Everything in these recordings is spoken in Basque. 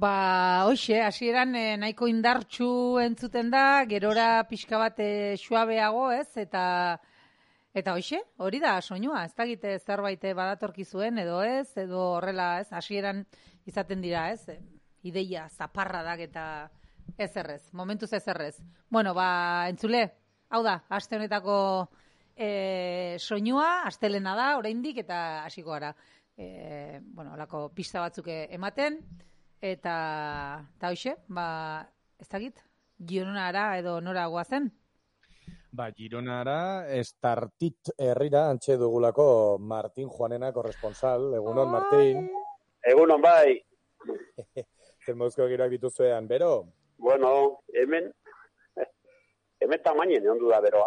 Hoxe, hasieran nahiko indartsu entzuten da, gerora pixka bat suabeago, ez? Eta hoxe, hori da soinua, ez dakit zerbait badatorki zuen edo ez, edo horrela, ez? Hasieran izaten dira, ez? Ideia zaparradak eta ezerrez, momentuz ezerrez. Bueno, entzule, hau da, aste honetako soinua, astelena da, oraindik eta hasiko gara. Holako pista batzuk ematen. Eta hoxe, ez dakit, Gironara edo nora guazen? Gironara, Estartit herrira antxe dugulako Martin Juanena korresponsal. Egunon, Martin. Egunon, bai. Zer mozko giroak dituzuean, bero? Bueno, hemen tamainen ondu da beroa.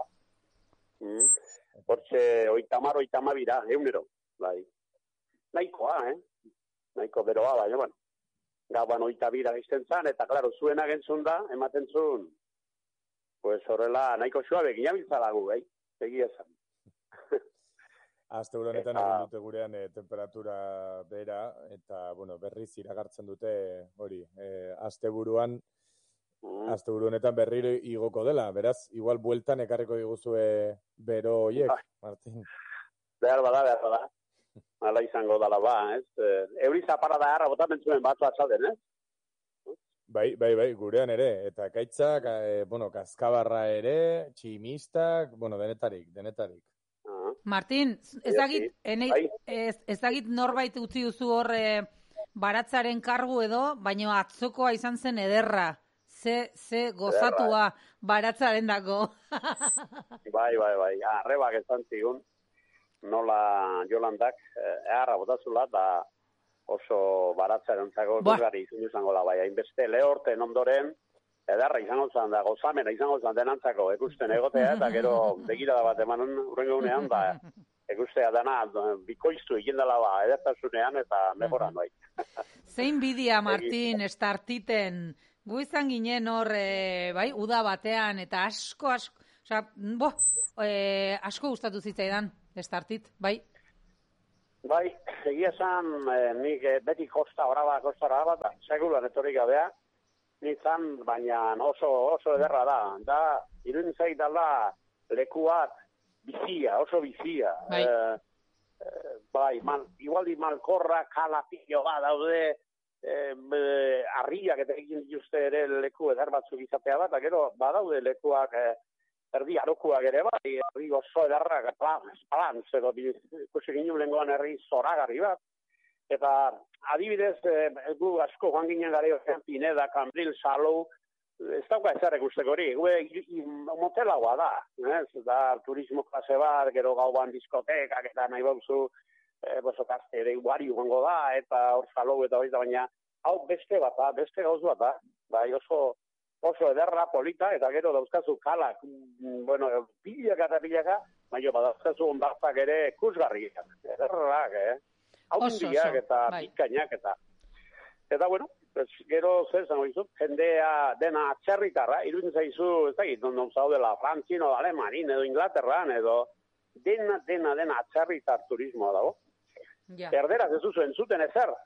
Hortxe, 30 bira, egunero, bai. Nahikoa, Nahiko beroa, baina, bueno. Gauan 30 bira izten zan, eta, klaro, zuena gentzun da, ematen zuen, pues horrela, nahiko suabe, ginabiltzalagu, egia esan. Aste honetan egin dute gurean temperatura bera, eta, bueno, berriz iragartzen dute, hori, asteburuan honetan berriro igoko dela, beraz, igual bueltan ekarriko diguzue bero hoiek, Martin. Behar bada. Hala izango dala ez? Euri zaparra da harra botamen zuen batzu atzalden, ez? Bai, gurean ere. Eta kaitzak, kaskabarra ere, tximistak, denetarik. Martin, ezagit norbait utzi duzu hor baratzaren kargu edo, baina atzokoa izan zen ederra. Ze gozatua baratzaren dako. Bai. Arrebak ezan zigun. Nola Jolandak eharra botazula da oso baratzaren zago gugari izango da, bai, hainbeste lehorten ondoren edarra izango zan da, gozamena izango zan denantzako ekusten egotea, eta gero begirada bat eman urrengo unean, ekustea dana bikoiztu ikindala edertasunean eta mejoran, bai. Zein bidia, Martin, Estartiten, gu izan ginen hor, uda batean, eta asko gustatu zitzaidan. Estartit, bai? Bai, egia esan, nik beti kosta horaba, seguruan etorrik gabea, nintzen, baina oso ederra da. Da, iruditzait dala lekuak bizia, oso bizia. Bai. Igualdi malkorra, kalapillo daude, harriak eta egin dituzte ere leku eder batzuk izatea bat, gero badaude lekuak erdi arokuak ere bai, herri oso edarrak, espalantz, edo ikusi ginen lengoan herri zoragarri bat. Eta adibidez, gu asko joan ginen gare Pineda, Cambril, Salou, ez dauka ezarek usteko hori, motelagoa da, da turismo klase bat, gero gauan diskotekak eta nahi bauzu, bosokazte ere guari guango da, eta hor Salou eta hori da, baina hau beste gauz bat da, bai oso ederra, polita, eta gero dauzkazu kalak, pilaka, baina badauzkazu ondartzak ere kusgarriak, ederrak, haundiak eta pikainak, eta bueno, gero zer zango izut, jendea dena atxerritarra, iruditzen zaizu, ez dakit, non zaudela, Frantzin, edo Alemanin, edo Inglaterran, edo dena atxerritar turismoa dago. Erderaz ez zuen zuten ezer.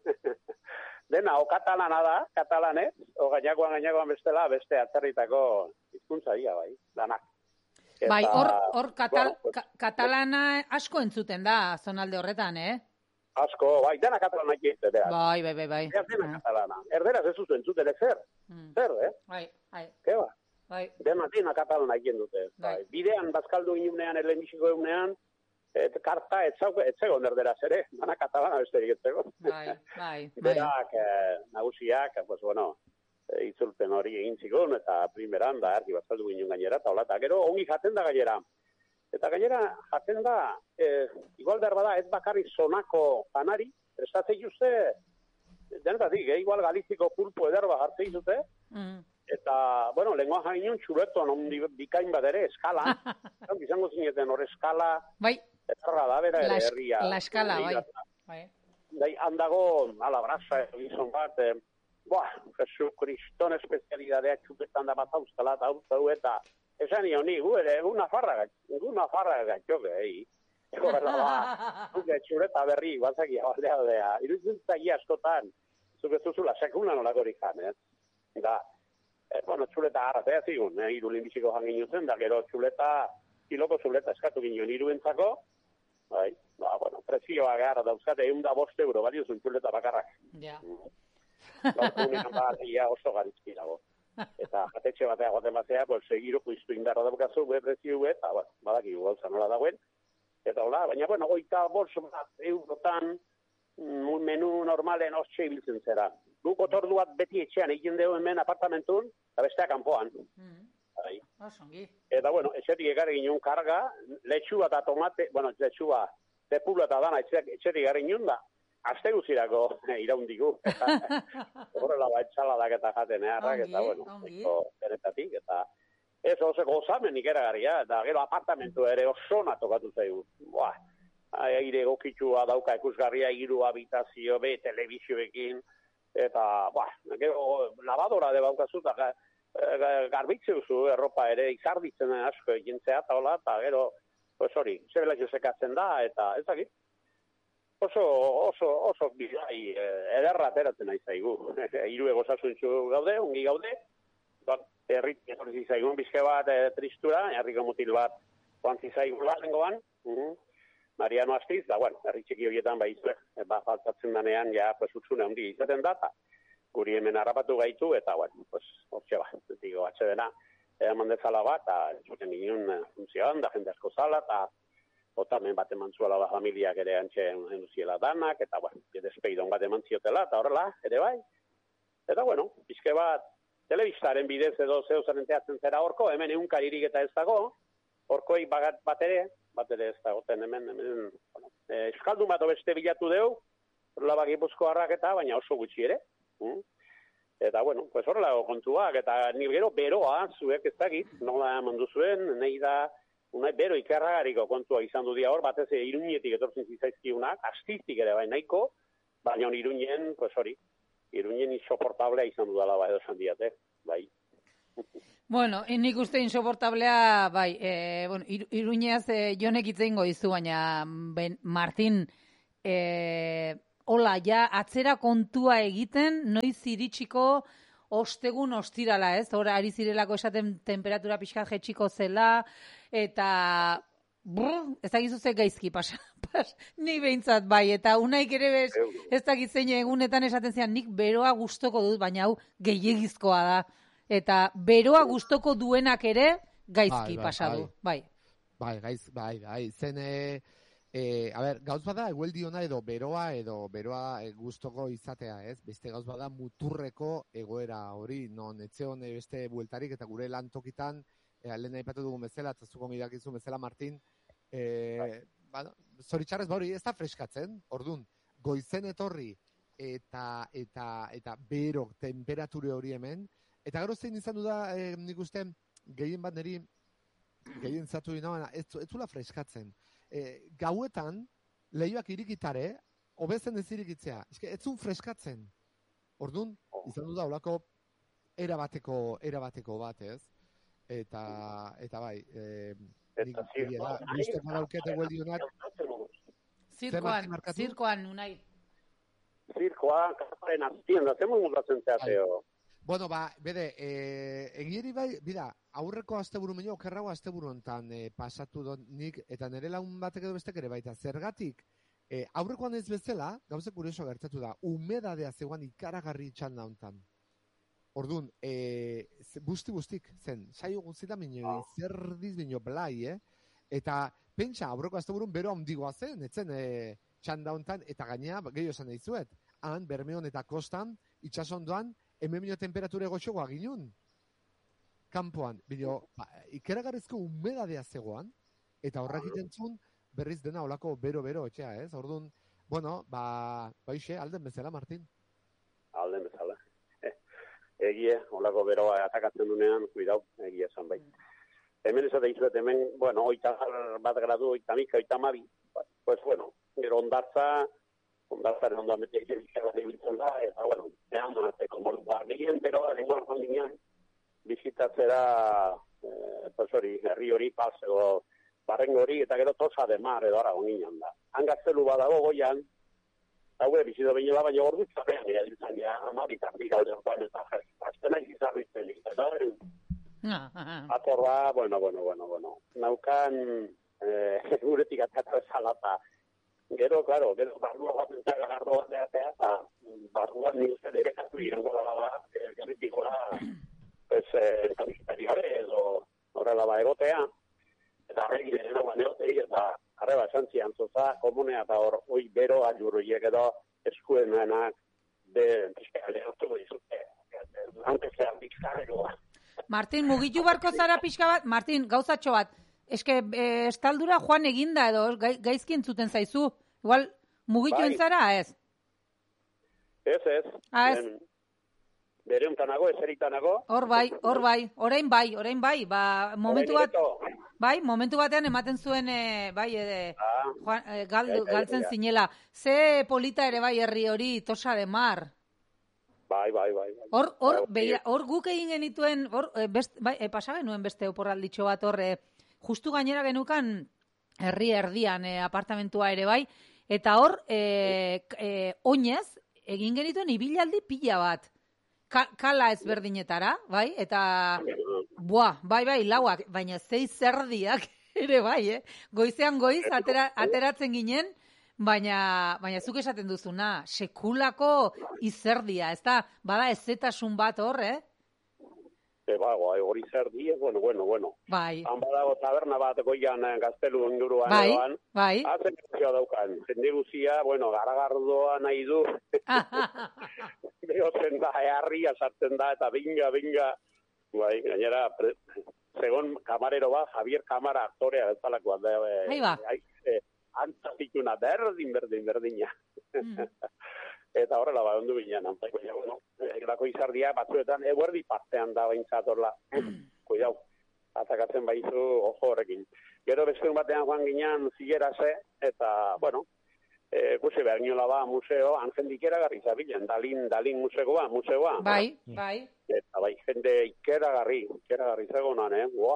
Dena, o katalana da, katalanez, o gainakoan bestela, beste atzerritako hizkuntza dira, bai, danak. Bai, hor katalana asko entzuten da, zonalde horretan, Asko, bai, dena katalana egite, beraz. Bai. Dena katalana. Erderaz ez zuten ezer. Zer, Bai. Keba? Bai. Dena katalana egiten dute. Bai. Bidean, bazkaldu inunean, erlemisiko egunean, karta etzegon erderaz ere, dana katalana besterik etzeko. Bai. Berak, nagusiak, itzulpen hori egin zigun, eta primeran da, erdi bazkaldu ginen gainera, eta hola, eta gero ongi jaten da gainera. Eta gainera jaten da, igual behar bada, ez bakarrik zonako janari, prestatzei uste, denetatik, igual galiziko pulpo ederba jartzei zute, eta, lengoa jainun txuretuan ondi bikain bat ere, eskala, izango zineten hor eskala, erra da, bera ere herria. La eskala, bai. Handago, alabrasa, gizon bat, Jesu Kriston espezialidadea txuketan da bat hauzkala, eta esan nio ni, gu ere, una farra gaitxoke, Horrela txureta berri, guazakia, iruditzen zagi askotan, zuk ez duzula sekulan olakorik jan, Da, bueno, txuleta arratea zigun, hiru linbiziko jangin zen, da gero kiloko txuleta eskatu ginen hiruentzako, bai, bueno, prezioa gara dauzkate 105 euro balio zuen txuleta bakarrak. Ja. Gaurkunean batia oso garizki dago. Eta jatetxe batea goten batzea, pues, segiroko iztu indarra daukazu, prezio, eta, bueno, badakigu gauza nola dagoen. Eta hola, baina, bueno, 25 eurotan menu normalen hortxe ibiltzen zera. Guk otordu bat beti etxean egin dugu hemen apartamentun, eta bestea kanpoan. Eta, bueno, etxetik ekarri ginen karga, letxua eta tomate, bueno, letxua, tepula eta dana etxetik ekarri ginen da, aste guzirako iraundigu. Horrela etxaladak eta jaten eharrak, eta, bueno, denetatik, eta ez oso gozamen ikeragarria, eta gero apartamentu ere oso tokatu zaigu. Aire gokitxua dauka ikusgarria, 3 habitazio, telebizioekin, eta, gero lavadora de baukazu, eta garbitzeuzu erropa ere, izarditzen asko egintzea, eta hola, eta gero, pues hori, zebelak sekatzen da, eta ez dakit. Oso bizai, ederra ateratzen nahi zaigu. 3 egosasuntxu gaude, ongi gaude, herrit etorri zaigun bizke bat tristura, herriko mutil bat joan zizaigun lengoan, Mariano Astiz, da, bueno, herri txiki horietan baizue, faltatzen danean, ja, pues, utzune handi izaten da, guri hemen harrapatu gaitu, eta, bueno, pues, hortxe bat, digo, atxedena, eman dezala bat, eta zuten ginen funtzioan, da jende asko zala, eta otamen bat eman zuela da familiak ere antxen enduziela danak, eta, bueno, despeidon bat eman ziotela, eta horrela, ere bai. Eta, bueno, bizke bat, telebistaren bidez edo zeu zarenteatzen zera horko, hemen egunkaririk eta ez dago, horkoi bat ere ez dagoten hemen, bueno, euskaldun bat beste bilatu deu, horrela bakipuzko harrak eta, baina oso gutxi ere. Eta, bueno, pues horrela kontuak, eta nire gero beroa, zuek ez dakit, nola emandu zuen, nahi da, unai bero ikerragariko kontua izan du dia hor, batez Iruñetik etortzen zizaizkiunak, Astiztik ere bai nahiko, baina Iruñen, pues hori, Iruñen insoportablea izan dudala bai edo diate, bai. Bueno, nik uste insoportablea, bai, bueno, Iruñeaz jonek itzeingo izu, baina Martin, hola, ja, atzera kontua egiten, noiz iritsiko ostegun ostirala, ez? Hora, ari zirelako esaten temperatura pixkat jetxiko zela, eta ez dakizu ze gaizki pasa. Nik behintzat bai, eta unaik ere bez, ez dakit zein egunetan esaten zean, nik beroa gustoko dut, baina hau gehiegizkoa da. Eta beroa gustoko duenak ere gaizki pasadu. Bai, zen, a ber, gauz bada, egueldi ona edo beroa gustoko izatea, ez? Beste gauz bada muturreko egoera hori, non etxe hone beste bueltarik eta gure lantokitan, lehen aipatu dugun bezala, eta zuko midakizun bezala, Martin, zoritxarrez hori ez da freskatzen, ordun, goizen etorri eta bero temperature hori hemen, eta gero zein izan du da, nik uste, gehien bat niri, gehien zatu dina, ez zula freskatzen. Gauetan, lehioak irikitare, hobezen ez irikitzea. Ez zun freskatzen. Orduan, izan du da, olako erabateko bat, ez? Eta bai, nik da, guztek badaukete gueldionak. Zirkoan, unai. Zirkoan, kaparen aztien, da, zemuz mutatzen zeateo. Bueno, bede, egieri bai, bida, aurreko asteburu meño, okerrago asteburu hontan pasatu dut nik, eta nire lagun batek edo bestek ere baita, zergatik, aurrekoan ez bezala, gauze kurioso gertatu da, humedadea zegoan ikaragarri txanda hontan. Orduan, bustik zen, saio guztita minio, zerdiz minio blai, eta pentsa, aurreko asteburun bero handigoa zen, etzen txanda hontan, eta gainea, gehiago esan nahizuet, han, Bermeon eta Kostan, itxasondoan, hemen temperatura egotxogoa ginun. Kampoan, ikeragarrizko humedadea zegoan, eta horrek itentzun berriz dena olako bero-bero etxea, ez? Orduan, bueno, baixe, alden bezala, Martin? Alden bezala. Egie, olako beroa atakatzen dunean, kuidau, egia esan bai. Hemen ez da hemen, bueno, 81 gradu, 82, pues bueno, gero ondartzaren ondoan bete egiten da, eta, bueno, behan donateko modu barrien, pero lenguan kondinean bizitatzera, pues hori, herri hori, pasego, barrengo hori, eta gero Tosa de Mar edo ara goninan da. Han gaztelu badago goian, haue bizido binela, baina ordu zabean gira dintzen, amabitan bigalde orduan, eta aztena izarritzen, eta atorra, bueno. Naukan, guretik atatu ezalata. Gero barrua bat entzak agardo bat eta barruan nilzen ere katu irengo da, gerritik gora, bizitariare edo horrela ba egotea, eta horregi dena baneotei, eta arreba esan zian zoza, komunea eta hor, oi bero ajurroiek edo eskuenanak de pizkale hartu dizute. Antes zean pizkaregoa. Martin, mugitu barko zara pixka bat? Martin, gauzatxo bat. Eske, estaldura joan eginda edo gaizki entzuten zaizu. Igual, mugitu entzara, ez? Ez. Ez. Bere untanago, eseritanago. Hor bai. Orain bai. Ba, momentu batean ematen zuen, galtzen zinela. Ze polita ere bai herri hori, Tosa de Mar. Bai. Hor guk egin genituen, pasa genuen beste oporralditxo bat hor, justu gainera genukan herri erdian apartamentua ere bai, eta hor, oinez, egin genituen ibilaldi pila bat. Kala ezberdinetara, bai, eta, bai, lauak, baina 6 zerdiak ere bai, goizean goiz, ateratzen ginen, baina zuk esaten duzuna, sekulako izerdia, ez da, bada ezetasun bat hor, hori zerdi, bueno. Bai. Han badago taberna bat goian gaztelu inguruan edoan. Bai. Hazen guztia daukan. Jende guzia, garagardoa nahi du. Behotzen da, harria sartzen da, eta binga. Bai, gainera, segon kamarero bat, Javier Kamara aktorea bezalakoa. Antzazituna, berdina. Eta horrela ondu binean, lako izardia batzuetan eguerdi partean da baintzat horla. Kuidau, atakatzen baizu ojo horrekin. Gero bezken batean joan ginean zigerase, eta, guze behar niola ba, museo, anjendik eragarri zabilen, Dalin museoa. Bai. Eta jende ikeragarri zegoenan,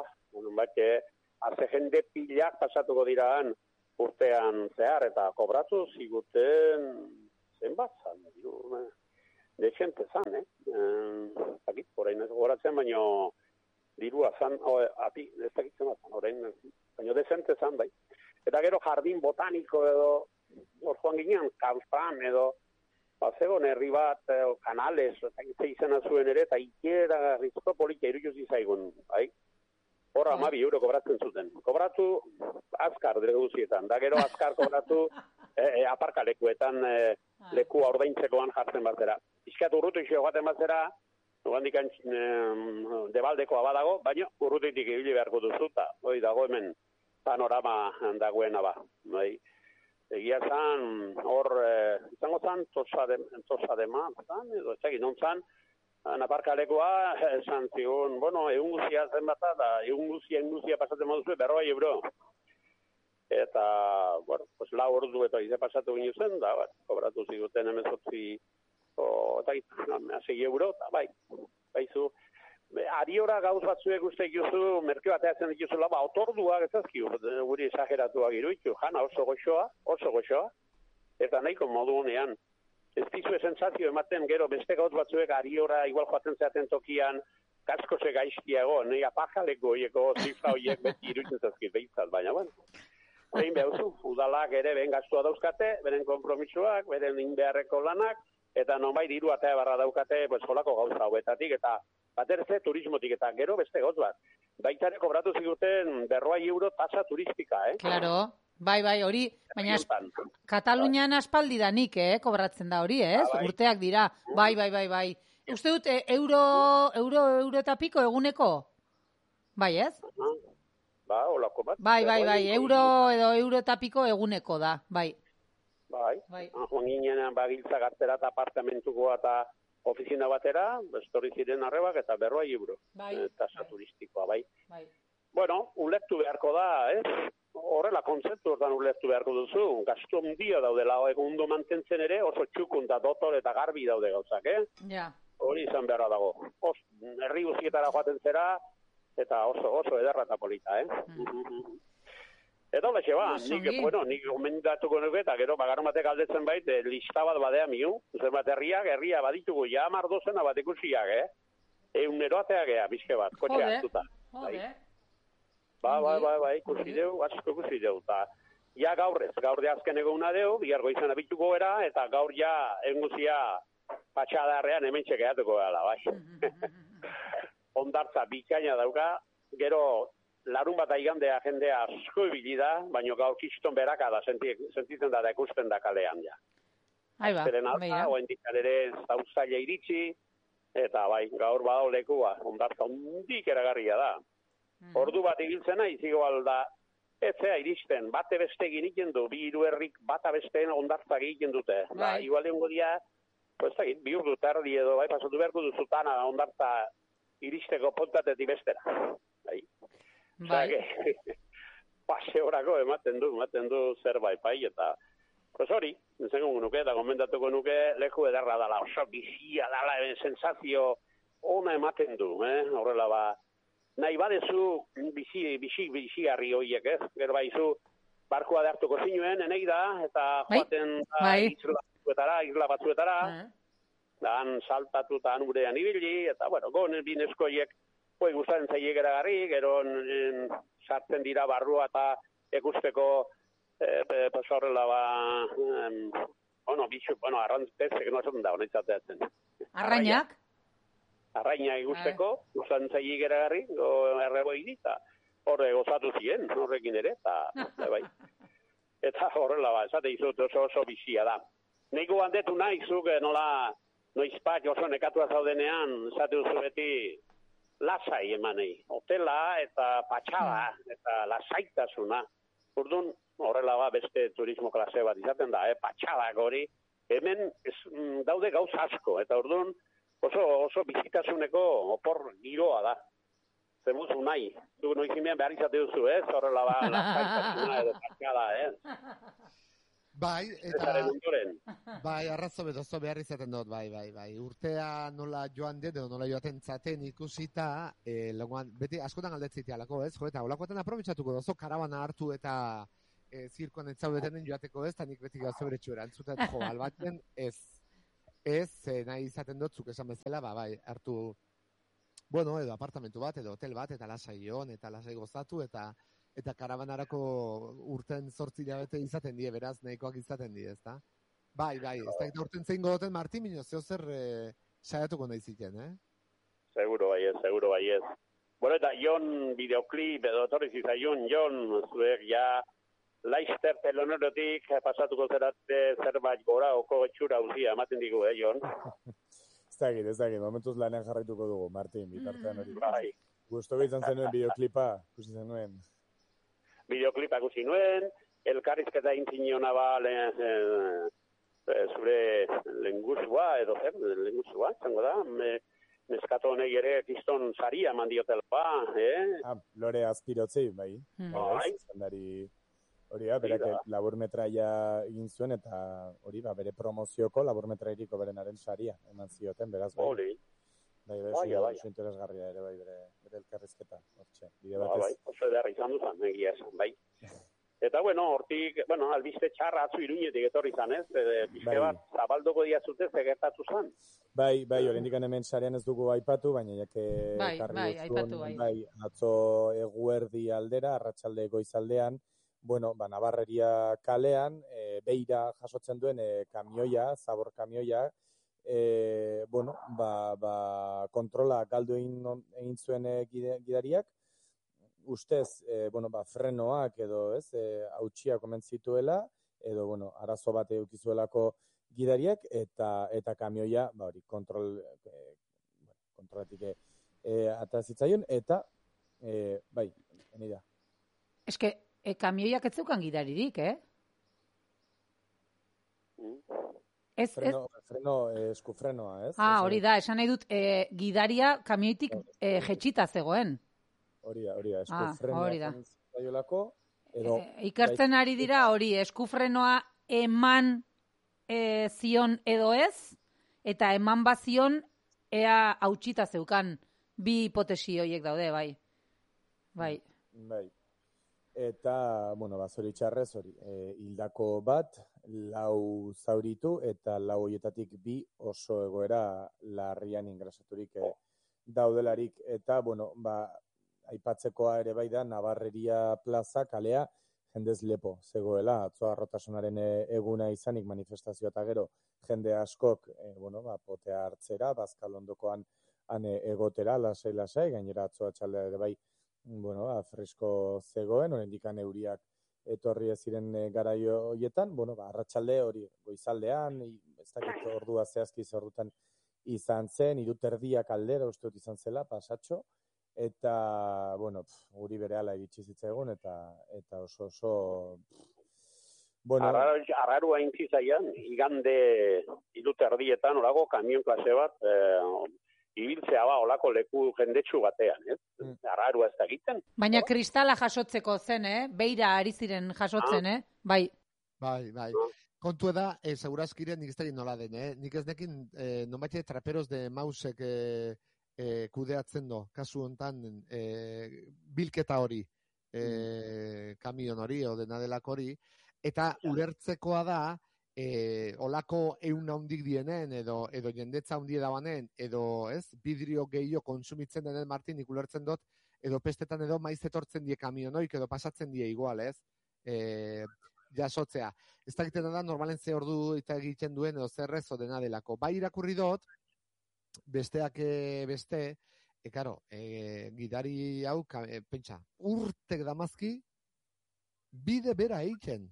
haze jende pilak pasatuko diraan urtean zehar, eta kobratu ziguten zenbat zan, dexente zan, dakit, orain ez goratzen, baino dirua zan, ez dakit zenbat zan, orain, baino dezente zan, bai. Eta gero jardin botaniko edo, hor joan ginean, kanpan edo, zegoen herri bat, kanales, eta izena zuen ere, eta ikera rizko politia iruditu zaigun, bai. Hor 12 euro kobratzen zuten. Kobratu azkar guzietan, da gero azkar kobratu aparkalekuetan lekua ordaintzekoan jartzen batera. Izkat urrutu isio gaten batera, nugandik debaldekoa badago, baina urrutitik ibili beharko duzu, eta hoi dago hemen panorama dagoena ba. Egia zan, hor, izango zan, Tosa de Mar, edo ez egin non zan, naparkalekoa, esan zigun, egun guzia zen bat da, egun guzia pasatzen moduzu, 40 euro. Eta, 4 ordu eta ize pasatu ginen zen, da, kobratu ziguten 18 euro, eta baizu, ariora gauz batzuek uste ikuzu, merke bateatzen dituzula, otorduak ezazkiu, guri esageratuak iruditu, jana oso goxoa, eta nahiko modu honean, ez dizue sensazio ematen gero beste gauz batzuek ariora igual joaten zeaten tokian, kaskose gaizkiago, nahi apajaleko oieko zifra oiek beti iruditzen zazkit behitzat, baina, Egin behuzu, udalak ere behen gastua dauzkate, beren kompromisoak, beren inbeharreko lanak, eta nonbait diru atea barra daukate, jolako gauza hauetatik, eta baterze turismotik, eta gero beste gauz bat. Baitare kobratu ziguten 40 euro tasa turistika, Claro, bai, hori, baina Katalunian aspaldi da nik, kobratzen da hori, urteak dira, bai. Uste dut, euro eta piko eguneko? Bai, ez? Olako bat. Bai, euro eta piko eguneko da, bai. Bai. Joan ginen bagiltza gartera eta apartamentukoa eta ofizina batera, bestorri ziren arrebak eta 40 euro. Tasa turistikoa, bai. Bueno, ulertu beharko da, horrela kontzeptu hortan ulertu beharko duzu. Gastu handia daudela egundo mantentzen ere, oso txukun eta dotor eta garbi daude gauzak, Hori izan beharra dago. Herri guztietara joaten zera, eta oso ederra eta polita, Eta hola ba, nik gomendatuko nuke, eta gero, bagarro batek aldetzen bait, lista bat badea miu, zenbat herria baditugu, ja mardozena bat ikusiak, eroateak bizke bat, kotxe hartuta. Jode. Bai, asko ikusi deu, eta ja gaur de azken eguna deu, bihargo izan abituko era, eta gaur ja enguzia patxadarrean hemen txekeatuko gala, bai. Ondartza bikaina dauka, gero larun bat aigandea jendea asko ibili da, baina gaur kiston beraka da, sentitzen da ikusten da kalean, ja. Aiba, beira. Oen dikar ere zauzaila iritsi, eta bai, gaur badao lekua, ondartza hundik eragarria da. Ordu bat ibiltzena, izigo alda, etzea iristen, bate beste egin du, bi hiru herrik bata besteen ondartzak egiten dute. Ba, igual egongo dia, pues bi urdu tardi edo, bai, pasatu beharko duzutana ondartza iristeko pontatetik bestera. Bai. Pase horako ematen du zerbait, bai, eta pues hori, zengo nuke, eta gomendatuko nuke, leku ederra dala, oso bizia dala, sensazio ona ematen du, horrela ba, nahi badezu bizi harri horiek, gero baizu, barkoa hartuko zinuen, enei da, eta joaten isla batzuetara, dan saltatu eta urean ibili, eta bueno, gonen bineskoiek, hoi guztaren zaiek eragarri, gero sartzen dira barrua eta ekusteko horrela ba, arrantzpezek nozaten da, honetzateatzen. Arrainak? Arraina ikusteko, guztaren zaiek eragarri, erreboi dita, horre gozatu ziren, horrekin ere, eta bai. Eta horrela ba, esate izut oso bizia da. Neiko handetu nahi zuk nola noizpat oso nekatua zaudenean, esate duzu beti, lasai emanei, hotela eta patxada eta lasaitasuna. Orduan, horrela ba beste turismo klase bat izaten da, patxadak hori, hemen daude gauz asko, eta orduan oso bizitasuneko opor giroa da. Zemuzu nahi, du noizimean behar izate duzu, horrela ba lasaitasuna edo patxada, Bai, eta bai, arrazo bedozo behar izaten dut, bai. Urtea nola joan edo nola joaten zaten ikusita, beti askotan aldetzitea lako, jo, eta olakoetan aprobetsatuko dozo, karabana hartu eta zirkoan etzaudetenen joateko eta nik beti gauze bere txuera, entzutet jo, albatzen nahi izaten dut, zuk esan bezala, bai, hartu, bueno, edo apartamentu bat, edo hotel bat, eta lasai hon, eta lasai gozatu, eta karabanarako urten 8 hilabete izaten die, beraz, nahikoak izaten die, ezta? Bai, ez da urten zein gogoten, Martin, minio, zer saiatuko nahi ziken, Seguro bai ez. Bueno, eta Jon videoklip edo torri zizaiun, Jon, zuek ja Laizter telonerotik pasatuko zerbait gora oko etxura uzia, ematen digu, Jon? Ez dakit, momentuz lanean jarraituko dugu, Martin, bitartean hori. Bai. Gusto izan zenuen videoklipa, ikusi zenuen. Videoklipa ikusi nuen, elkarrizketa intziniona ba zure lenguzua, edo lenguzua, zango da, neskato honek ere kiston saria mandiotela ba, Lore Azpirotzei, bai. Hori da, berak laburmetraia egin zuen, eta hori ba, bere promozioko laburmetrairiko berenaren saria eman zioten, beraz, bai. Bai, interesgarria ere, bai, bere elkarrizketa, hortxe, bide batez. Bai, oso edarra izan duzan, egia esan, bai. Eta, hortik, albiste txarra atzu Iruñetik etorri zan, pizke bat, zabaldoko diazute zegertatu zan. Bai, oraindik hemen sarean ez dugu aipatu, baina jake atzo eguerdi aldera, arratsalde goizaldean, Nabarreria kalean, beira jasotzen duen kamioia, zabor kamioia, kontrola galdu egin zuen gidariak, ustez, frenoak edo, hautsia komen zituela, edo, arazo bat eukizuelako gidariak, eta kamioia, kontrolatik atazitzaion, eta, heni da. Eske, kamioiak ez zeukan gidaririk, Eskufrenoa, ez? Hori da, esan nahi dut, gidaria kamioitik jetxita zegoen. Hori da, eskufrenoa zaiolako, edo... Ikertzen ari dira, hori, eskufrenoa eman zion edo ez, eta eman bazion ea hautxita zeukan, bi hipotesi horiek daude, bai. eta, bueno, zoritxarrez hori, hildako bat, 4 zauritu, eta 4 horietatik 2 oso egoera larrian ingresaturik daudelarik, eta, bueno, aipatzekoa ere bai da, Nabarreria plaza, kalea, jendez lepo zegoela, atzo Harrotasunaren eguna izanik manifestazioa eta gero, jende askok, potea hartzera, Bazkalondokoan egotera, lasai, gainera atzo atxaldea ere bai, fresko zegoen, orendikan euriak etorri ez ziren garaio horietan, arratsalde hori goizaldean, ez dakit ordua zehazki ordutan izan zen, 3:30 aldera uste dut izan zela, pasatxo, eta, guri berehala iritsi zitzaigun, eta oso Arrarua intzizaian, igande 3:30 olago kamion klase bat, ibiltzea olako leku jendetsu batean, ez? Arrarua ez da egiten. Baina kristala jasotzeko zen, beira ari ziren jasotzen, bai. Bai. Kontua da, segurazkiren nik ez da nola den, nik ez nekin, nonbait traperos de mausek kudeatzen do, kasu hontan, bilketa hori, kamion hori, o dena delako hori, eta ulertzekoa da, olako eun handik dienen, edo jendetza handi dabanen, edo bidrio gehiago konsumitzen denen Martin, nik ulertzen dut, edo pestetan edo maiz etortzen die kamionoik, edo pasatzen die igual, jasotzea. Ez dakiten da, normalen ze ordu eta egiten duen, edo zerrez, o dena delako. Bai irakurri dut, besteak beste, gidari hau, pentsa, urtek damazki, bide bera eitzen.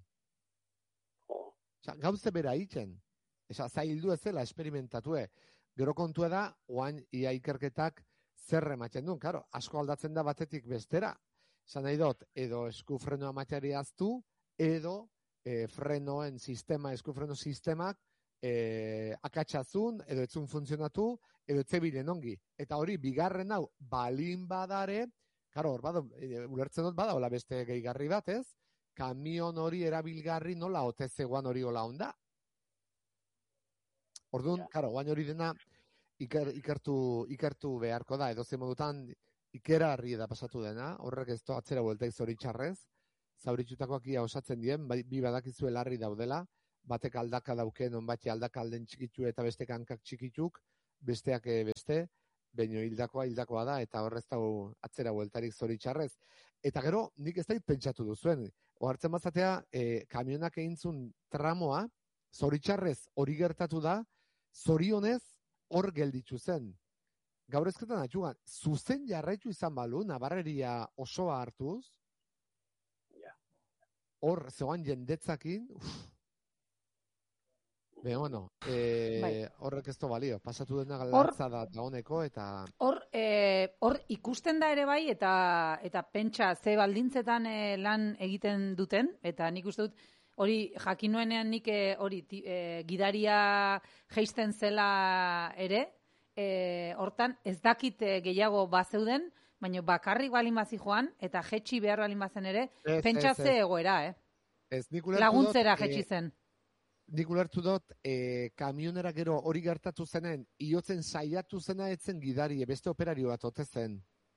Gauze bera eitzen. Zaildu ez zela, esperimentatue. Gero kontua da, oain ia ikerketak zer ematen duen. Asko aldatzen da batetik bestera. Zan nahi dut, edo eskufrenoa materi aztu, edo frenoen sistema, eskufreno sistemak akatzazun, edo etzun funtzionatu, edo etzebilen ongi. Eta hori, bigarren hau, balin badare, hor ulertzen dut bada, hola beste gehigarri bat, ez? Kamion hori erabilgarri nola ote zegoan hori hola onda. Orduan, guain hori dena ikertu beharko da, edo ze modutan ikerarri da pasatu dena, horrek ez to atzera bueltaik zoritxarrez, zauritxutakoak ia osatzen dien, bi badakizue larri daudela, batek aldaka dauken, onbati aldaka alden txikitzu eta bestek hankak txikitzuk, besteak beste, baino hildakoa da, eta horrez dago atzera bueltarik zoritxarrez. Eta gero, nik ez da pentsatu duzuen, ohartzen bazatea, kamionak egintzun tramoa, zoritxarrez hori gertatu da, zorionez hor gelditzu zen. Gaur ezketan atxugan, zuzen jarraitu izan balu, Nabarreria osoa hartuz, hor zegoan jendetzakin, horrek ez to balio, pasatu dena latza da honeko, eta... Hor ikusten da ere bai, eta pentsa ze baldintzetan lan egiten duten, eta nik uste dut, hori jakin nuenean nik gidaria jeisten zela ere, hortan ez dakit gehiago bazeuden, baina bakarrik balin bazi joan, eta jetxi behar balin bazen ere, pentsa ze egoera, laguntzera jetxi zen. Nik ulertu dut, kamionera gero hori gertatu zenen, iotzen saiatu zena etzen gidari, beste operario bat ote zen.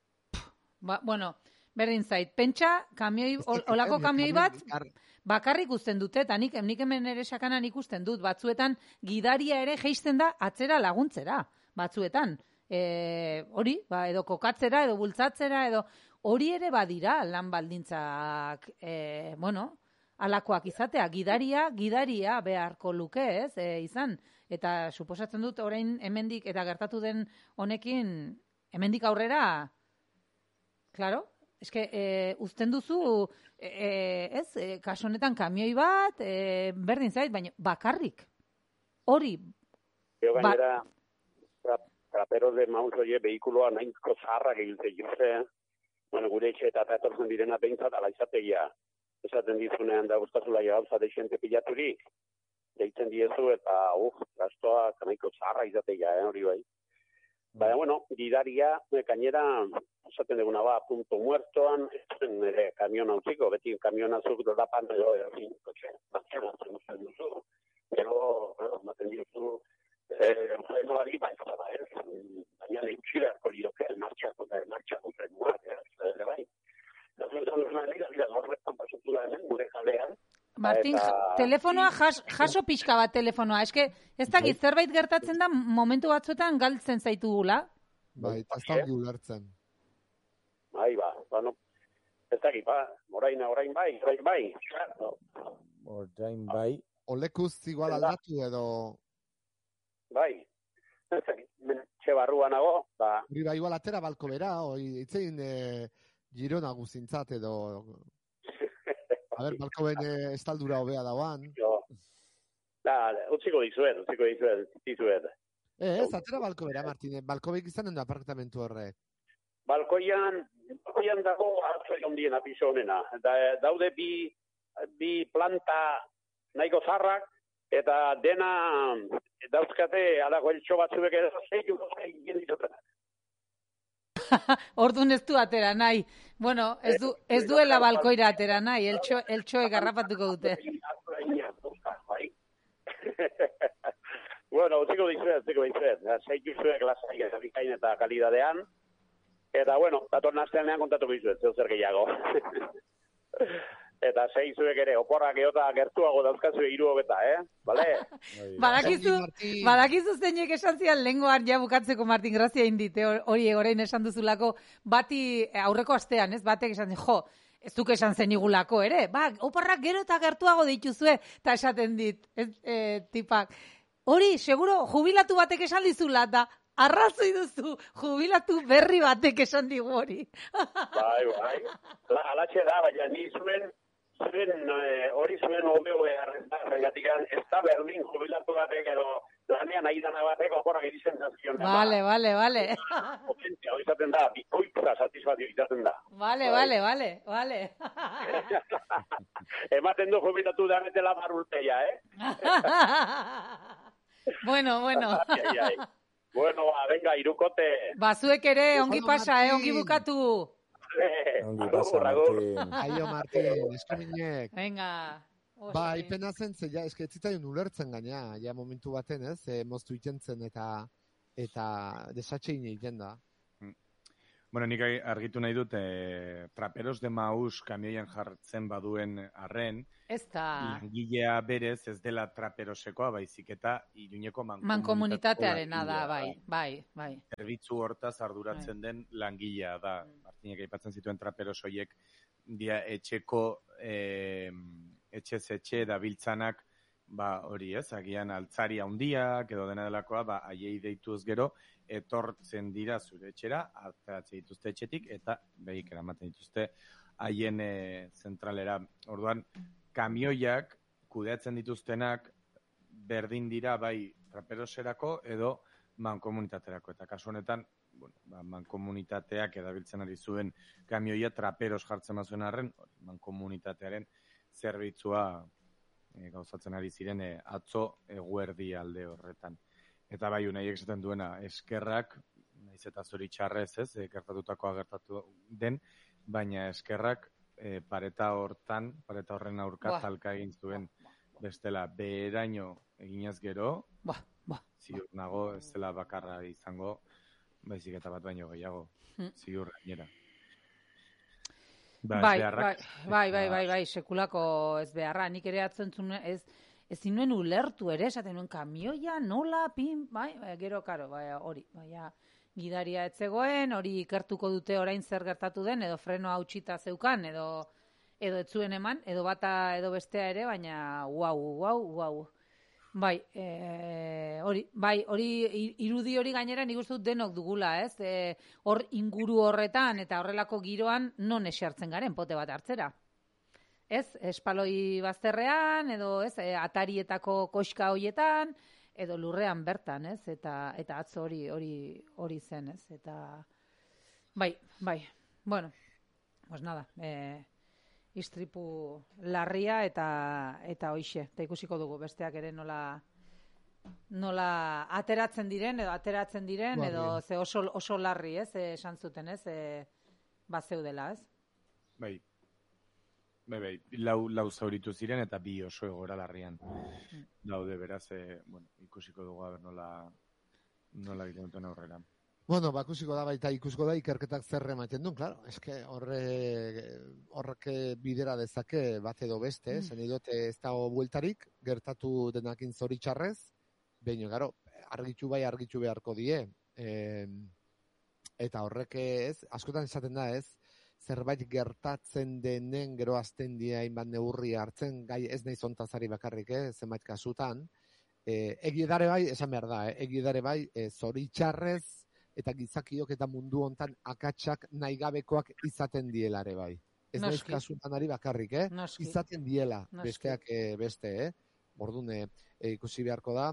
Berdin zait, pentsa, olako kamioi bat, bakarrik usten dute, eta nik hemen ere sakanan ikusten dut, batzuetan gidaria ere jeisten da atzera laguntzera, batzuetan. Hori, edo kokatzera, edo bultzatzera, edo hori ere badira lan baldintzak, alakoak izatea, gidaria beharko luke, izan. Eta suposatzen dut, orain hemendik eta gertatu den honekin, hemendik aurrera, klaro, uzten duzu, kaso honetan kamioi bat, berdin zait, baina bakarrik. Hori. Gainera, traperos de maus oie, behikuloa nahiko zaharrak egiten juze, gure etxe eta etortzen direna behintzat ala izategia. Esaten dizunean da gustazula gauza deixente pilaturik, deitzen diezu eta gastoa nahiko zaharra izategia, hori bai. Baina, gidaria, gainera, esaten duguna punto muertoan, ere kamion hautziko, beti kamion azuk dodapan edo, kotxe, batzen duzu. Gero, maten dizu, frenoari baita da, baina lehiutxira erko lioke, martxako frenuak, bai. gure kalean. Martin, telefonoa jaso pixka bat telefonoa. Eske, ez dakit zerbait gertatzen da momentu batzuetan galtzen zaitugula. Bai, ez da ongi ulertzen. Bai, no. Ez dakit, orain bai. Orain bai. Olekuz igual aldatu edo... Bai. Ez dakit, txe barruan nago, Hori bai, igual atera balko bera, itzein Girona guzintzat edo... A ber, balko ben estaldura hobea dauan. Utziko dizuet. Ez, atera balko bera, Martine. Balko bek izanen da apartamentu horrek. Balkoian dago hartzai ondien apiso honena. Daude bi planta nahiko zarrak, eta dena dauzkate alago eltxo batzuek edo zeiu egin ditutenak. Orduan ez du atera nahi. Bueno, ez duela balkoira atera nahi, eltxoek garrapatuko dute. Bueno, utziko dizuet. Zeitu zuek lasai eta bikain eta kalidadean. Eta, bueno, datorren asteanean kontatuko dizuet, zer gehiago. Eta zuek ere, oporrak eota gertuago dauzkazue 3 hobeta, Bale? Badakizu zeinek esan zian lengoan ja bukatzeko Martin, grazia indite, hori orain esan duzulako, bati aurreko astean, ez? Batek esan zen, ez duk esan zenigulako ere, oporrak gero eta gertuago dituzue, eta esaten dit, tipak. Hori, seguro, jubilatu batek esan dizula, eta arrazoi duzu, jubilatu berri batek esan digu hori. Bai. Alatxe da, baina ni zuen hori zuen obeo errengatikan, ez da berdin jubilatu batek edo lanean aidana batek oporrak irizen zazkion. Vale. Potentzia, hori zaten da, bikoitza satisfazio izaten da. Vale. Ematen du jubilatu da betela barulteia, Bueno. Bueno, venga, irukote. Zuek ere, ongi pasa, ongi bukatu. Ongi pasa, Martin. Aio, Martin, eskaminek. Venga. Ipena zen, ez zitzaion ulertzen gaina, ja momentu baten, ez? Moztu itentzen eta desatxein egiten da. Bueno, nik argitu nahi dut, traperos de maus kamioian jartzen baduen arren, ez da. Langilea berez ez dela traperosekoa, baizik eta Iruñeko mankomunitatearena da, bai. Zerbitzu hortaz arduratzen den langilea da. Martinek aipatzen zituen traperosoiek dia etxez etxe dabiltzanak, hori ez, agian altzari handiak edo dena delakoa, haiei deituz gero, etortzen dira zure etxera, ateratzen dituzte etxetik, eta behik eramaten dituzte haien zentralera. Orduan, kamioiak kudeatzen dituztenak berdin dira bai traperoserako edo mankomunitaterako. Eta kasu honetan, mankomunitateak edabiltzen ari zuen kamioia traperos jartzen bazuen arren, mankomunitatearen zerbitzua gauzatzen ari ziren atzo eguerdi alde horretan. Eta bai, unaiek esaten duena, eskerrak, nahiz eta zoritxarrez ez, gertatutakoa gertatu den, baina eskerrak pareta horren aurka talka egin zuen bestela beheraino eginez gero, ziur nago ez dela bakarra izango, baizik eta bat baino gehiago, ziur gainera. Bai, sekulako ez beharra, nik ere atzentzun ez nuen ulertu ere, esaten nuen kamioia, nola, gero, karo, hori, gidaria etzegoen, hori ikertuko dute orain zer gertatu den, edo frenoa hautsita zeukan, edo ez zuen eman, edo bata edo bestea ere, baina guau. Bai, hori irudi hori gainera nik uste dut denok dugula, ez? Hor inguru horretan eta horrelako giroan non esertzen garen, pote bat hartzera. Ez, espaloi bazterrean, edo ez, atarietako koxka hoietan, edo lurrean bertan, ez? Eta atzo hori zen, ez? Eta, bai, bueno, pues nada, istripu larria eta hoixe, eta ikusiko dugu besteak ere nola ateratzen diren, edo ze oso larri, ez? Esan zuten, ez? Bazeudela, ez? Bai, lau zauritu ziren eta 2 oso egoera larrian daude, beraz, ikusiko dugu aber nola egiten duten aurrera. Bueno, ikusiko da baita ikusko da ikerketak zer ematen duen, claro, eske horrek bidera dezake bat edo beste, zen idot ez dago bueltarik, gertatu denakin zoritxarrez, baina, garo, argitu beharko die, eta horrek ez, askotan esaten da ez, zerbait gertatzen denen gero azten dia hainbat neurri hartzen, gai ez nahi zontazari bakarrik, zenbait kasutan, egiedare bai, esan behar da, egiedare bai, zoritxarrez, eta gizakiok eta mundu hontan akatsak nahi gabekoak izaten dielare bai. Ez naiz kasutan ari bakarrik, izaten diela besteak beste, Orduan ikusi beharko da,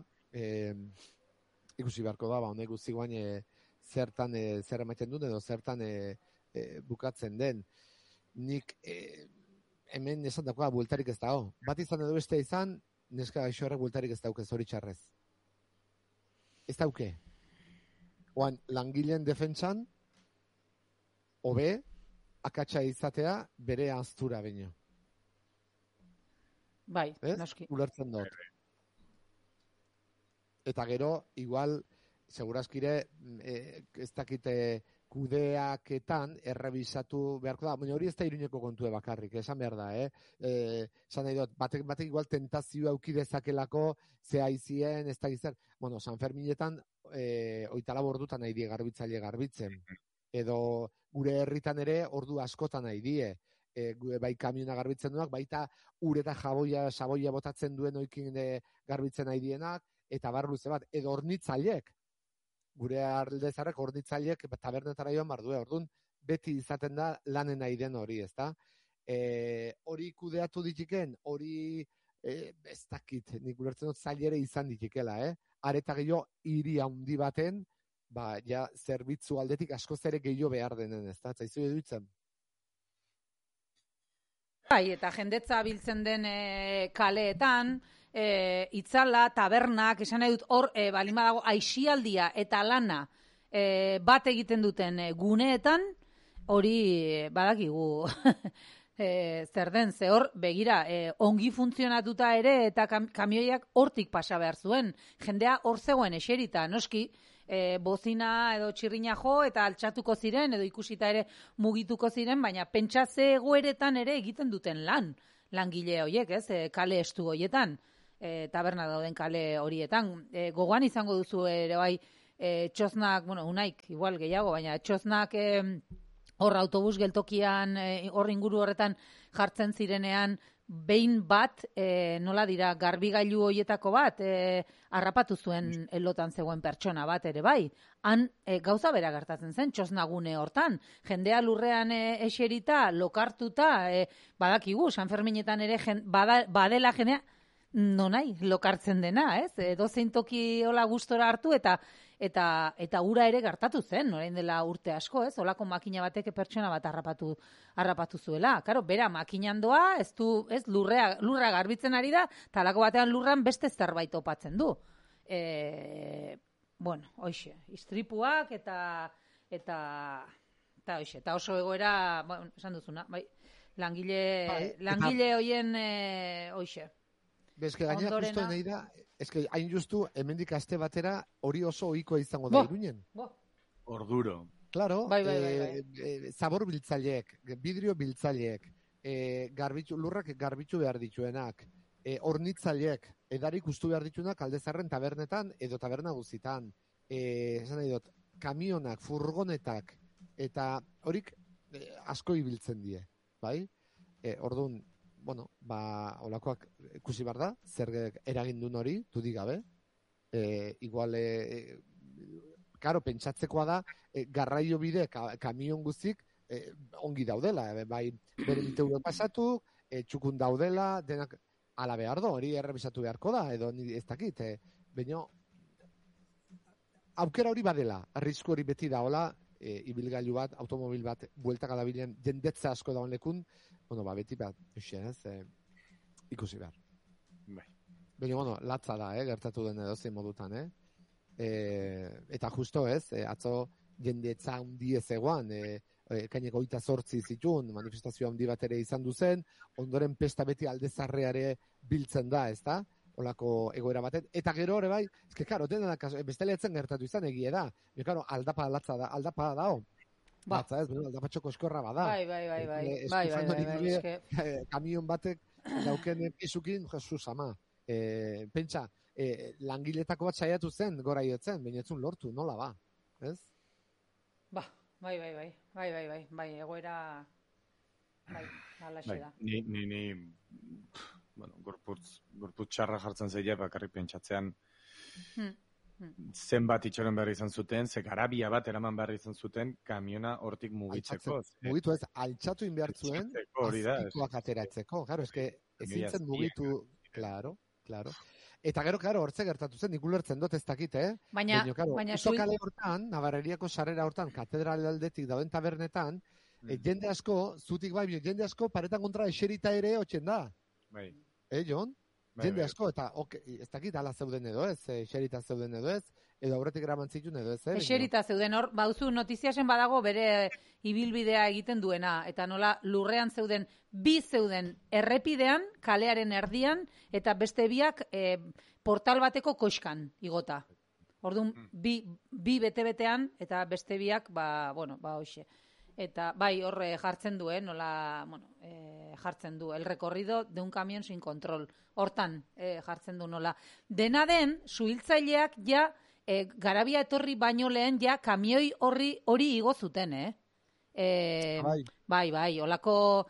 honek guzti guain zertan zer ematen duen edo zertan bukatzen den. Nik hemen esan dagoa bueltarik ez dago. Bat izan edo beste izan, neska gaixo horrek bueltarik ez dauke zoritxarrez. Ez dauke. Oan, langileen defentsan, hobe, akatsa izatea bere aztura baino. Bai, noski. Ulertzen dut. Eta gero, igual, segurazkire, ez dakite kudeaketan errebisatu beharko da. Baina hori ez da Iruñeko kontue bakarrik, esan behar da, esan nahi dut, batek igual tentazioa auki dezakelako, zea izien, ez da gizar. Bueno, San Ferminetan, 24 ordutan nahi die garbitzen. Edo gure herritan ere ordu askotan nahi die. Bai kamiona garbitzen duenak, baita ureta saboia botatzen duen oikin garbitzen nahi dienak, eta bar luze bat, edo hornitzaileek. Gure aldezarrek hornitzaileek tabernetara joan bardue, orduan beti izaten da lanen nahi den hori, ezta? Hori kudeatu ditiken, hori ez dakit, nik ulertzen dut zailere izan ditikela, Areta gehiago hiri handi baten, ja, zerbitzu aldetik askoz ere gehiago behar denen, ezta? Zaizu eduitzen? Bai, eta jendetza biltzen den kaleetan, itzala, tabernak, esan nahi dut hor, balin badago, aixialdia eta lana bat egiten duten guneetan, hori badakigu zer den, ze hor, begira, ongi funtzionatuta ere eta kamioiak hortik pasa behar zuen. Jendea hor zegoen eserita, noski, bozina edo txirrina jo eta altxatuko ziren edo ikusita ere mugituko ziren, baina pentsa ze egoeretan ere egiten duten langile horiek, kale estu horietan, taberna dauden kale horietan. Gogoan izango duzu ere bai txosnak, bueno, unaik, igual gehiago, baina txosnak hor autobus geltokian, hor inguru horretan jartzen zirenean, behin bat, nola dira, garbigailu horietako bat, harrapatu zuen elotan zegoen pertsona bat ere bai. Han gauza bera gertatzen zen, txosnagune hortan. Jendea lurrean eserita, lokartuta, badakigu, San Ferminetan ere badela jendea, nonai, lokartzen dena, ez? Dozein toki hola gustora hartu eta ura ere gertatu zen, orain dela urte asko, ez? Holako makina batek pertsona bat harrapatu zuela. Karo, bera makinan doa, ez lurra garbitzen ari da, talako batean lurran beste zerbait opatzen du. Bueno, hoxe, istripuak eta hoxe, eta oso egoera, bueno, esan duzuna, bai, langile hoien hoxe. Bezke gainera justu nahi da, eske hain justu hemendik aste batera hori oso ohikoa izango da Iruñen. Orduro. Claro, bai. Zabor biltzaileek, bidrio biltzaileek, lurrak garbitu behar dituenak, hornitzaileek, edarik ustu behar dituenak Aldezarren tabernetan edo taberna guzitan, esan nahi dut, kamionak, furgonetak, eta horik asko ibiltzen die, bai? Orduan, bueno, olakoak ikusi behar da, zer eragin duen hori, dudik gabe. Igual, karo, pentsatzekoa da, garraio bide, kamion guztik, ongi daudela, bai, bere biteuro pasatu, txukun daudela, denak, ala behar do, hori errebisatu beharko da, edo ez dakit, baina, aukera hori badela, arrisku hori beti da, hola, ibilgailu bat, automobil bat, bueltaka dabilen, jendetza asko daun lekun, bueno, beti bat, ikusi behar. Bai. Baina, bueno, latza da, gertatu den edozein modutan, eta justo ez, atzo jendetza handi ez egoan, kaineko 28 zituen, manifestazio handi bat ere izan duzen, ondoren pesta beti Aldezarreare biltzen da, ez da? olako egoera baten, eta gero ere bai, eske, karo, bestela etzen gertatu izan egie da, karo, aldapa latza da, aldapa dao, latza ez, aldapatxoko eskorra bada. Bai, kamion batek dauken pisukin, Jesus ama, pentsa, langiletako bat saiatu zen, gora iotzen, baina etzun lortu, nola ba, ez? Bai, egoera, alaxe da. Ni bueno, gorputz txarra jartzen zeia bakarrik pentsatzean zenbat itxoren behar izan zuten, ze garabia bat eraman behar izan zuten kamiona hortik mugitzeko. Mugitu ez, altxatu inbertzuen, azpikoak ateratzeko. Claro, eske ezintzen mugitu, claro. Eta gero, hortze gertatu zen, nik ulertzen dut ez dakit, Baina kale hortan, Navarreriako sarrera hortan, katedral aldetik dauden tabernetan, jende asko, zutik bai, jende asko paretan kontra eserita ere otxen da. Bai. Jon? Jende asko, eta ez dakit ala zeuden edo ez, eserita zeuden edo ez, edo aurretik eraman zituen edo ez. Eserita zeuden, hor, bauzu notiziasen badago bere ibilbidea egiten duena, eta nola lurrean zeuden, bi zeuden errepidean, kalearen erdian, eta beste biak portal bateko koxkan igota. Orduan, bi bete-betean, eta beste biak, hoxe. Eta bai horre jartzen du, nola, jartzen du, el recorrido de un camión sin control. Hortan jartzen du nola. Dena den, suhiltzaileak ja, garabia etorri baino lehen ja, kamioi hori igo zuten, Bai, olako,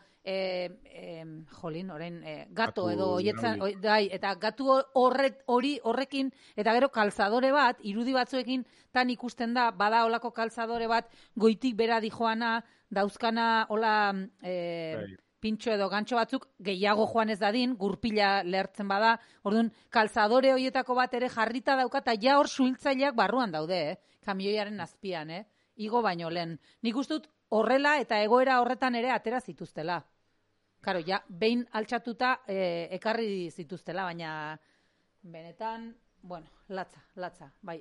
jolin, orain, gato edo oietzan, eta gatu horrekin, eta gero kalzadore bat, irudi batzuekin tan ikusten da, bada olako kalzadore bat, goitik bera dijoana, dauzkana, hola, pintxo edo gantxo batzuk, gehiago joan ez dadin, gurpila lehertzen bada, orduan, kalzadore horietako bat ere jarrita dauka, eta ja hor suhiltzaileak barruan daude, kamioiaren azpian, igo baino lehen. Nik uste dut horrela eta egoera horretan ere atera zituztela. Karo, ja, behin altxatuta ekarri zituztela, baina benetan, latza, bai.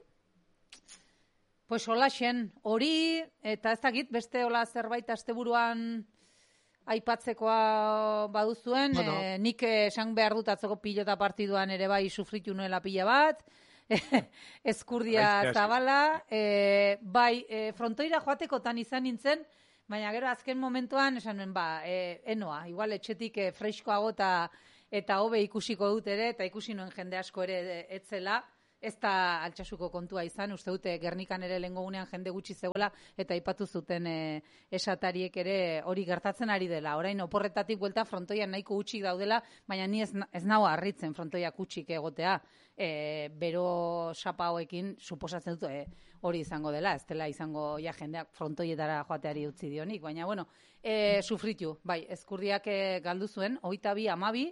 Pues holaxen, hori, eta ez dakit, beste hola zerbait asteburuan aipatzekoa baduzuen, nik esan behar dut atzoko pilota partiduan ere bai sufritu nuela pila bat, eskurdia zabala, frontoira joatekotan izan nintzen, baina gero azken momentuan esan nuen, enoa, igual etxetik freskoago eta hobe ikusiko dut ere, eta ikusi nuen jende asko ere etzela, ez da altxasuko kontua izan, uste dute Gernikan ere lehengo gunean jende gutxi zegoela, eta aipatu zuten esatariek ere hori gertatzen ari dela. Orain oporretatik buelta frontoian nahiko gutxik daudela, baina ni ez nago harritzen frontoiak gutxik egotea. Bero sapa hoekin suposatzen dut hori izango dela, ez dela izango ja jendeak frontoietara joateari utzi dionik, baina sufritu, bai, eskurdiak galdu zuen, 22-12,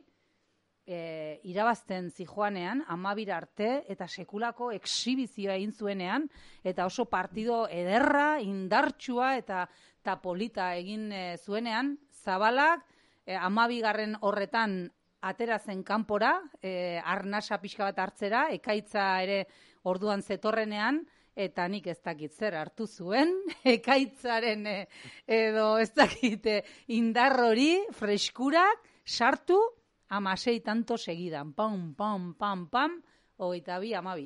irabazten zijoanean, 12 arte, eta sekulako exhibizioa egin zuenean, eta oso partido ederra, indartsua, eta polita egin zuenean, Zabalak, 12 horretan atera zen kanpora, arnasa pixka bat hartzera, ekaitza ere orduan zetorrenean, eta nik ez dakit zer hartu zuen, ekaitzaren edo ez dakit indar hori, freskurak, sartu, 16 tanto segidan, pam, 22-12.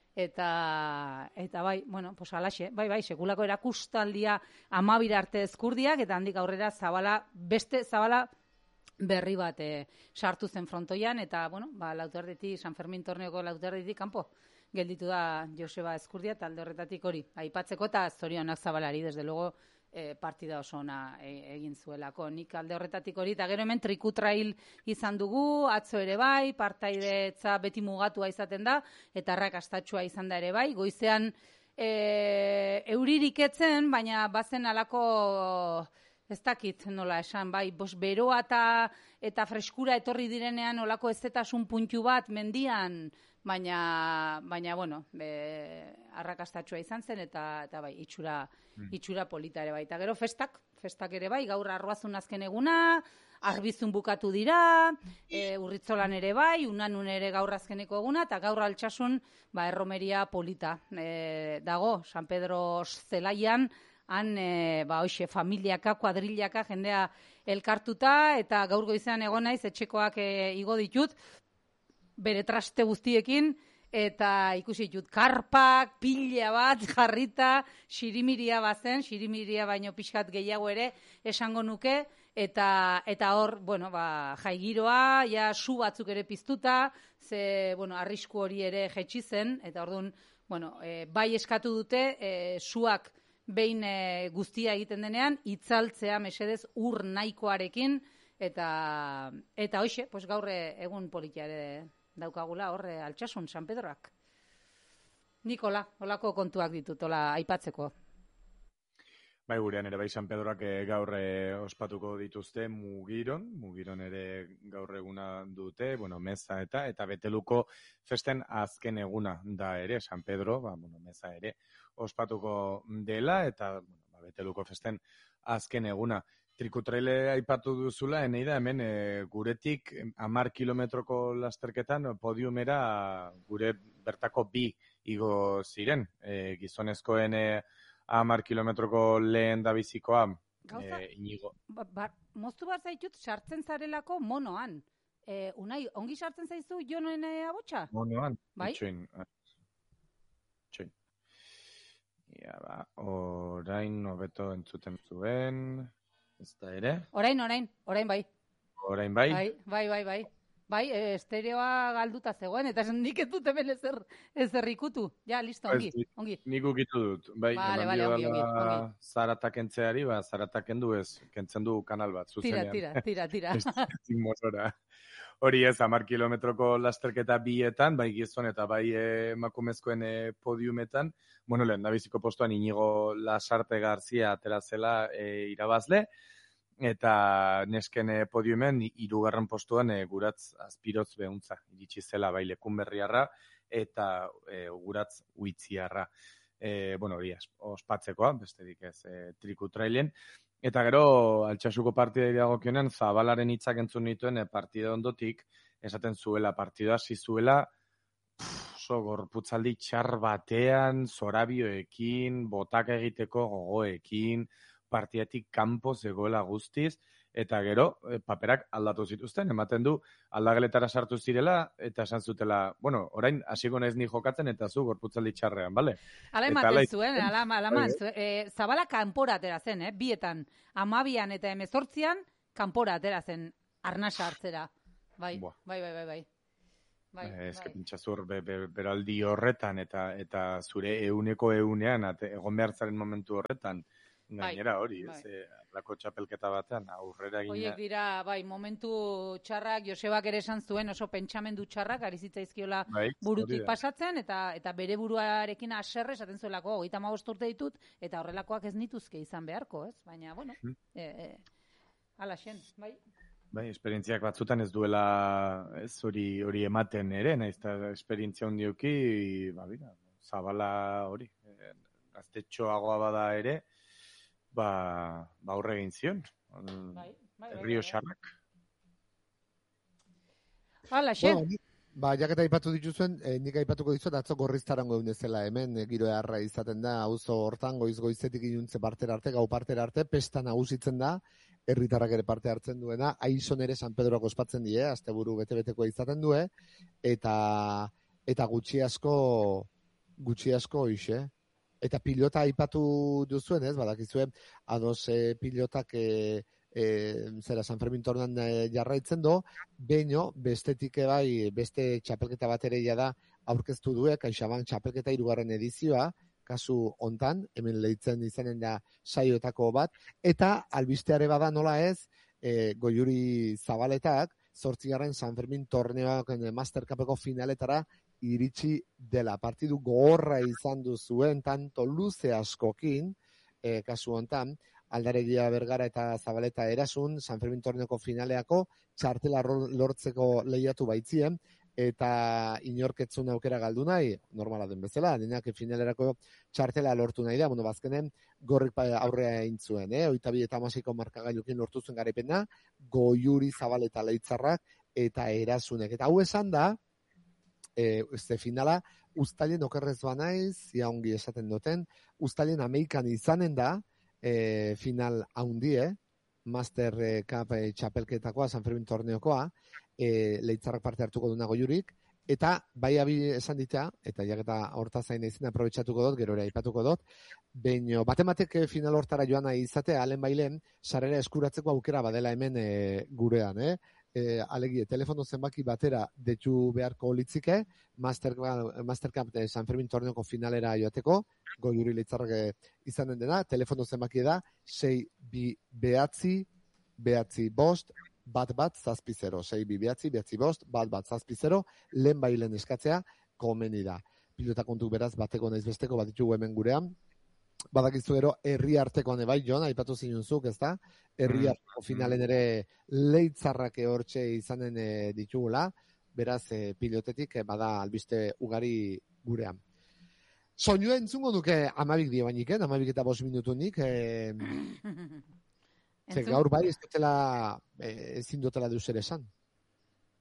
Eta bai, pues alaxe, bai, sekulako erakustaldia 12 arte eskurdiak, eta handik aurrera beste Zabala berri bat sartu zen frontoian, eta, lauterdetik, San Fermin torneoko lauterdetik kanpo gelditu da Joseba Eskurdia, talde horretatik hori, aipatzeko eta zorionak Zabalari, desde luego, partida oso ona egin zuelako. Nik alde horretatik hori, eta gero hemen trikutrail izan dugu, atzo ere bai, partaidetza beti mugatua izaten da, eta arrakastatxua izan da ere bai, goizean euririk etzen, baina bazen alako, ez dakit nola esan, bai, beroa eta freskura etorri direnean olako ezetasun puntu bat mendian, baina arrakastatxua izan zen, eta bai, itxura polita ere bai. Eta gero festak ere bai, gaur arroazun azken eguna, arbizun bukatu dira, urritzolan ere bai, unanun ere gaur azkeneko eguna, eta gaur altxasun, erromeria polita dago, San Pedro zelaian, han, familiaka, kuadrilaka, jendea elkartuta, eta gaur goizean egon naiz, etxekoak igo ditut, bere traste guztiekin, eta ikusi ditut, karpak, pila bat, jarrita, xirimiria bazen, xirimiria baino pixkat gehiago ere, esango nuke, eta hor, bueno, jaigiroa, ja su batzuk ere piztuta, ze, bueno, arrisku hori ere jetxi zen, eta orduan, bueno, bai eskatu dute, suak behin guztia egiten denean, itzaltzea mesedez ur nahikoarekin, eta hoxe, pues gaur egun politia ere daukagula hor Altsasun San Pedroak. Nikola, holako kontuak ditut, hola aipatzeko. Bai, gurean ere bai San Pedroak gaur ospatuko dituzte Mugiron ere gaur eguna dute, bueno, meza eta Beteluko festen azken eguna da ere, San Pedro, meza ere ospatuko dela, eta Beteluko festen azken eguna. Trikutraile aipatu duzula, Eneida, hemen guretik 10 kilometroko lasterketan podiumera gure bertako 2 igo ziren. Gizonezkoen 10 kilometroko lehen da bizikoa Inigo. Moztu bat zaitut sartzen zarelako monoan. Unai, ongi sartzen zaizu Jonen abotsa? Monoan? Bai? Itxoin. Ja, orain hobeto entzuten zuen... Ez da ere? Orain bai. Orain bai? Bai. Bai, estereoa galduta zegoen, eta nik ez dut hemen ezer ikutu. Ja, listo, ongi. Nik ukitu dut. Bai, ongi. Zaratak kentzeari, zaratak kendu ez, kentzen du kanal bat, zuzenean. Tira. Ezin motora. Hori ez, 10 kilometroko lasterketa bietan, bai gizon eta bai emakumezkoen podiumetan, bueno, lehen da biziko postuan Inigo Lasarte Garzia atera zela irabazle, eta nesken podiumen 3. postuan Guratz Azpirotz Behuntza iritsi zela bai Lekunberriarra eta Guratz Uitziarra. Hori ospatzekoa, besterik ez trikutrailen. Eta gero, Altsasuko partidari dagokionean, Zabalaren hitzak entzun nituen partida ondotik, esaten zuela, partida hasi zuela, gorputzaldi txar batean, zorabioekin, botak egiteko gogoekin, partidatik kanpo zegoela guztiz, eta gero, paperak aldatu zituzten, ematen du, aldageletara sartu zirela, eta esan zutela, bueno, orain hasiko naiz ni jokatzen, eta zu gorputzaldi txarrean, bale? Ala ematen zuen, Zabala kanpora atera zen, bietan, 12an eta 18an, kanpora atera zen, arnasa hartzera. Bai. Que pintzazur beraldi horretan, eta zure euneko eunean, egon behar zaren momentu horretan, gainera hori, lako txapelketa batean, aurrera egin. Horiek dira, momentu txarrak, Josebak ere esan zuen, oso pentsamendu txarrak, ari zitzaizkiola burutik pasatzen, eta bere buruarekin aserre esaten zuelako, 35 urte ditut, eta horrelakoak ez nituzke izan beharko, ez? Baina, bueno, ala xen, bai? Bai, esperientziak batzutan ez duela ez hori ematen ere, naiz eta esperientzia handioki, Zabala hori, gaztetxoagoa bada ere, aurre egin zion. Rio Xarrak. Hala, xen. Jaketa aipatu dituzuen, nik aipatuko dizut, atzo Gorriztarango egun ezela hemen, giro eharra izaten da, auzo hortan, goiz-goizetik inuntze partera arte, gau partera arte, pesta nagusitzen da, herritarrak ere parte hartzen duena, Aizon ere San Pedroak ospatzen die, asteburu bete-betekoa izaten due, eta gutxi asko hoxe. Eta pilota aipatu duzuen, ez, badakizuen, ados pilotak San Fermin tornan jarraitzen do, baino bestetik bai, beste txapelketa bat ere da aurkeztu due, CaixaBank txapelketa 3. edizioa, kasu hontan, hemen lehitzen izanen da saioetako bat, eta albisteare bada nola ez, Goiuri Zabaletak, 8. San Fermin torneoak Master Cupeko finaletara iritsi dela. Partidu gogorra izan duzuen, tanto luze askokin, kasu hontan, Aldaregia Bergara eta Zabaleta erasun, San Fermin torneoko finaleako, txartela lortzeko lehiatu baitzien, eta inorketzun aukera galdu nahi, normala den bezala, denak finalerako txartela lortu nahi da, bazkenen Gorrik aurrea egin zuen, 22 markagailukin lortu zuen garaipena, Goiuri Zabaleta Leitzarrak eta erasunek. Eta hau esan da, finala, Uztailen okerrez banaiz, ia ongi esaten duten, Uztailen Amerikan izanen da, final haundie, Master Cup txapelketakoa, San Fermin torneokoa, Leitzarrak parte hartuko duna Goiurik, Eta bai esan ditea, eta jaketa horta zain izan aprobetxatuko dut, gero ere aipatuko dut, baina batematek final hortara joan nahi izatea, alen bailen, sarrera eskuratzeko aukera badela hemen gurean, alegie, telefono zenbaki batera detu beharko litzike, Mastercamp San Fermin torneoko finalera joateko, goiuri litzarrak izanen dena, telefono zenbaki da, 6-2-9 5 bat zazpizero, 6-2-9 bat zazpizero, lehen bailen eskatzea, komeni da. Pilota kontuk beraz, bateko naiz besteko, bat ditugu hemen gurean, badakizu gero, herri arteko bai, Jon, aipatu zinunzuk, ez da? Herri arteko finalen ere leitzarrak hortxe izanen ditugula, beraz, pilotetik, bada albiste ugari gurean. Soinua entzungo duke 12 dio bainik, 12 eta 5 minutunik, gaur bai, ez dutela, ezin dutela deus ere esan.